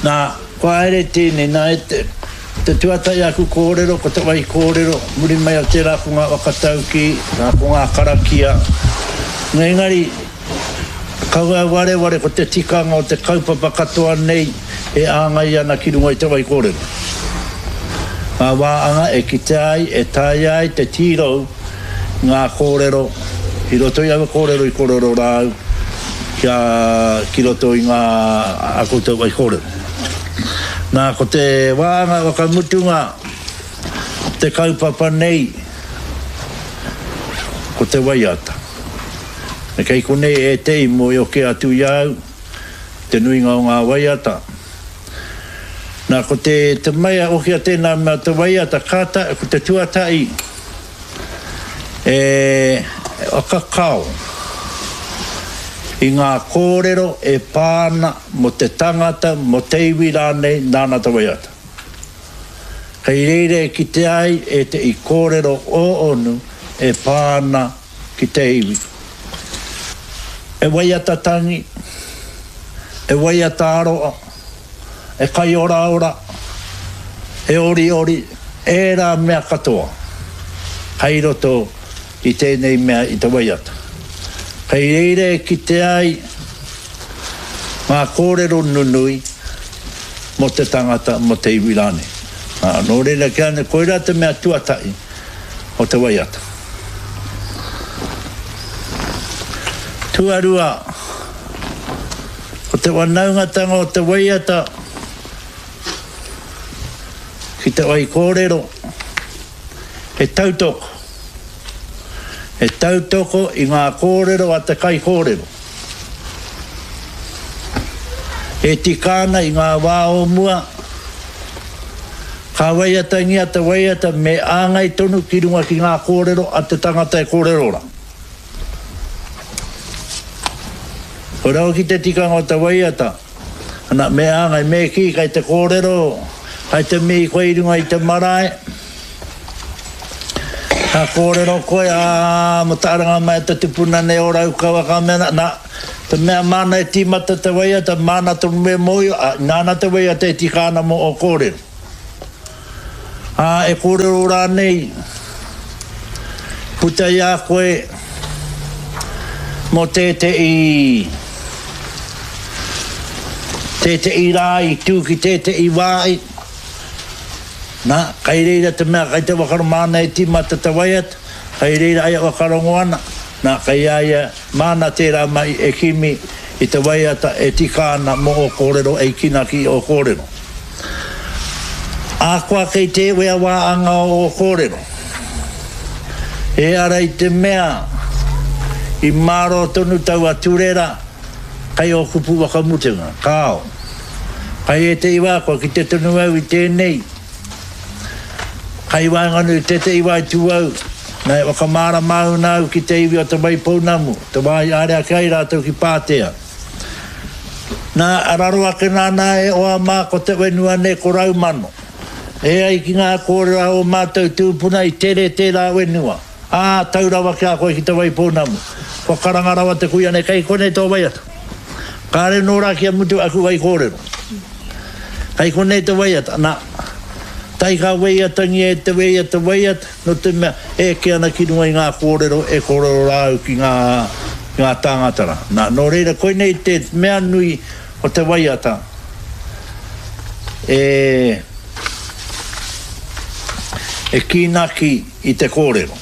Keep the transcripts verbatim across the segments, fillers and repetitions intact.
na ko aere tēne na e te te tuatai aku kōrero ko te wai kōrero muri mai o te rako ngā wakatau ki rako ngā karakia ngā engari kaua ware ware ko te tikanga o te kaupapa katoa nei e āngai ana ki runga i te wai kōrero ngā wāanga e kite ai e tai ai te tīrau ngā kōrero i roto i awa kōrero i kōrero rau kia ki roto i ngā ako te wai kōrero nā ko te wāanga wakamutunga te kaupapa nei ko te waiata e kei konei e te i mo i o ke atu iau te nuinga o ngā waiata nā ko te te maia o kia tēnā mea te waiata kata ko te tuatai e o kakao i ngā kōrero e pāna mo te tangata mo te iwi rānei nāna te waiata. Kei reire ki te ai e te i kōrero o onu e pāna ki te iwi. E waiata tangi, e waiata aroa, e kai ora ora, e ori ori, e rā mea katoa. Hei roto i tēnei mea i te waiata. Kei reire ki te ai ngā kōrero nunui mo te tangata mo te iwi rāne. Nō reira kia ne koera te mea tuatai o te waiata. Tuarua o te wanaungatanga o te waiata ki te wai kōrero e tautoko. E tautoko i ngā kōrero a te kai kōrero. E tikana i ngā wā o mua. Ka waiata ngia te waiata me āngai tonu ki runga ki ngā kōrero a te tangata e kōrerora. O rau ki te tikanga o te waiata. Ana me āngai me ki kai te kōrero. Kai te mi koe i runga i te marae. Ka kōrero koe a mataranga mai te tupuna ne o rau kawa ka mena na te mea mana e timata te waiata mana tonu me moio a nana te waiata e tikana mo o kōrero a e kōrero rā nei puta ia koe mo te te i te te i rā i tū ki te te i wāi na, kai reira te mea, kai te wakaro mana e timata te waiata, kai reira aia wakaro ngoana, na kai aia mana tērā mai e kimi i te waiata e tikana mo o kōrero e kina ki o kōrero. Ākua kei te wea wāanga o kōrero. E ara i te mea, i maro tonu tau aturera, kai o kupu wakamutenga, kāo. Kai e te iwākua ki te tonu au i tēnei, kai wānganu te te iwai tuau, nei wakamara mau nau ki te iwi o te wai pounamu, te wai area kai rātou ki Pātea. Nā araroa ke nāna e oa mā ko te wenua ne ko rau mano. E ai ki ngā kōrera o mātou tūpuna i tere tērā wenua. Ā, taurawa kia koe ki te wai pounamu. Ko karangarawa te kuia ne kai kone tō waiata. Kāre nōra kia mutu aku wai kōrero. Kai kone tō waiata, nā. Tai ka waiata ngi e te waiata waiata, no te mea e ke ana ki runga i ngā kōrero, e kōrero rāu ki ngā, ngā tāngatara. Nā, no reira, koe nei te mea nui o te waiata, e, e kinaki i te kōrero.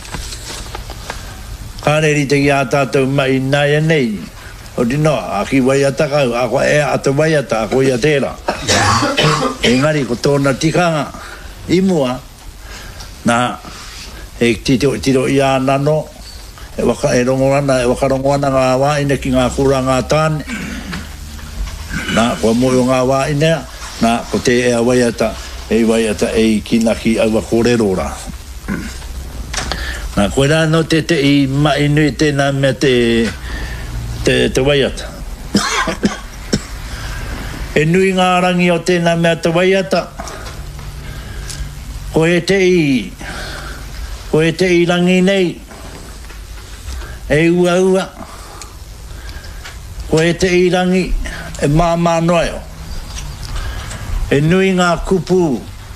Kāreri te ki a tātou mai nai nei, o dino, a ki waiata kau, a koe e a te waiata, a koe ia tērā. Engari, ko tōna tikanga, i mua na e tito tiro ia nano e waka e rongoana e waka rongoana ngā wāine ki ngā kura ngā tāne na kua moio ngā wāine na ko te e a waiata e waiata e kinaki aua kōrerora na koe rā no te te i mainu i tēnā mea te te, te waiata e nui ngā rangi o tēnā mea te waiata ko e te i ko e te i rangi nei e ua ua ko e te i rangi e māmā noeo e nui ngā kupu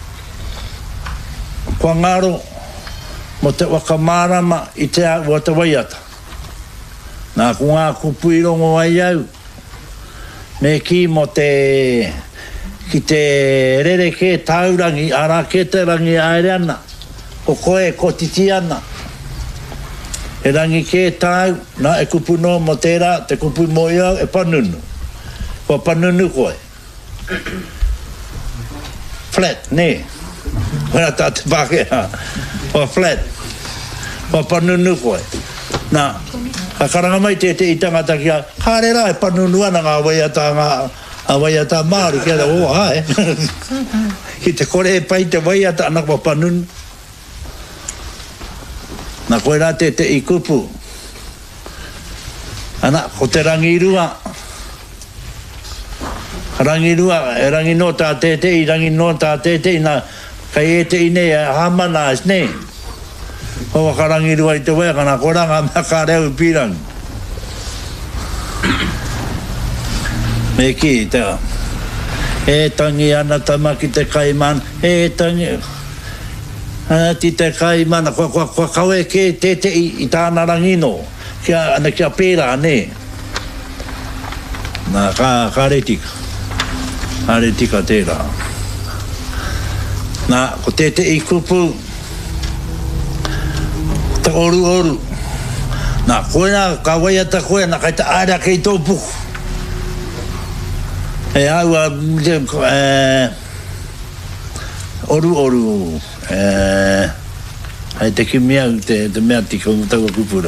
kua ngaro mo te wakamarama i te au o te waiata. Nā ku ngā kupu i rongo ai au me ki mo te ki te rere ke taurangi ara ke te rangi aere ana ko koe ko titi ana e rangi ke tau na e kupu no mo tera te kupu mo iau e panunu ko panunu koe flat ne wera ta te pake o flat ko panunu koe na ka karanga mai te te itangata kia harera e panunu ana ngā waiata ngā a waiata maru kia da o hae ki te kore e pai te waiata ana kwa panunu na koe rā te te i kupu ana ko te rangirua rangirua e rangi no tā te te i rangi no tā te te ina kai e te ine e hamana es ne o waka rangirua i te wea kana koe ranga mea ka reo i pirangi me ki te e tangi ana tama ki te kaimana e tangi ana ti te kaimana kua kua kua kaue ke te te i, i tāna rangino kia ana kia pēra ne na ka, ka retika ka retika tērā na ko te te i kupu te oru oru na koe na ka waiata koe na kai ta aera kei tō puku e au a e oru oru e ai te ki mea te, te mea tika o tau kupura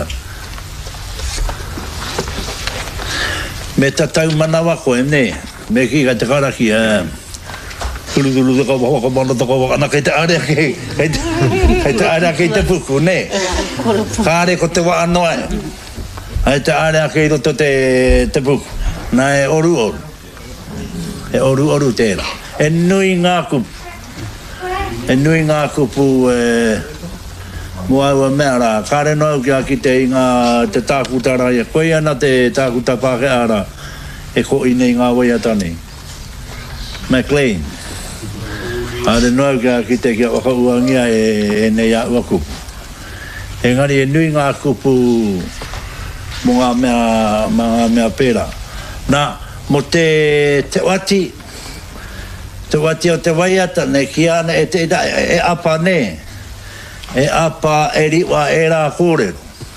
me ta tau manawa koe ne me ki ka te karaki e tulu tulu taka waka mana taka waka ana kei te area kei kei te area kei te puku ne kāre ko te wa anoa ai te area kei roto te, te puku na e oru oru e oru oru tēra e nui ngā kupu e nui ngā kupu e mua ua mea rā kāre nau kia ki te inga te tākutara ia koe ana te tākuta pāke ara e ko i nei ngā waiatani McLean kāre nau kia ki te kia waka uangia e, e nei a ua kupu e ngari e nui ngā kupu mo ngā mea, ngā mea pēra na mo te te wati te wati o te waiata ne ki ana e te e, e apa ne e apa e riwa e rā kōrero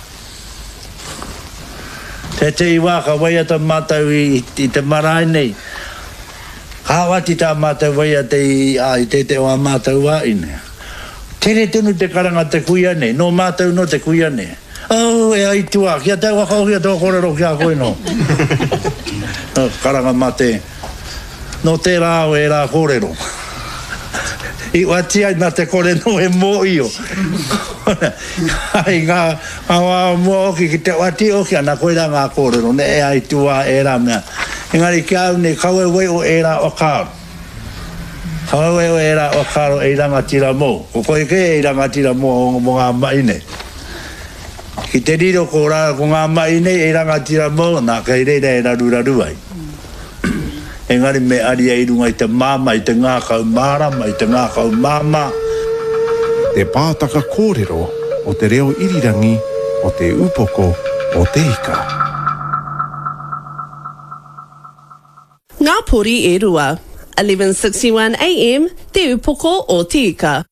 te te iwa ka waiata mātau i, i te marae nei ka wati tā mātau waiata i, a, i te te o mātau a ine tere tunu te karanga te kuia nei no mātau no te kuia nei oh e ai tua kia te waka o kia te kōrero kia koe no karanga mate no te rāo e rā kōrero i wati ai nā te kore no e mō io ai ngā awa mō oki ki te wati oki ana koe rā ngā kōrero ne e ai tua e rā mea engari kia au ne kaue wei o e rā o kāro kaue wei o e rā o kāro e ranga tira mō ko koe ke e ranga tira mō o ngā maine ki te riro ko rā ko ngā maine e ranga tira mō nā kei reira e raru raru ai engari me ari e irunga i te māma i te ngākau mārama i te ngākau māma te pātaka kōrero o te reo irirangi o te upoko o te ika Ngā pori e rua eleven sixty-one a m te upoko o te ika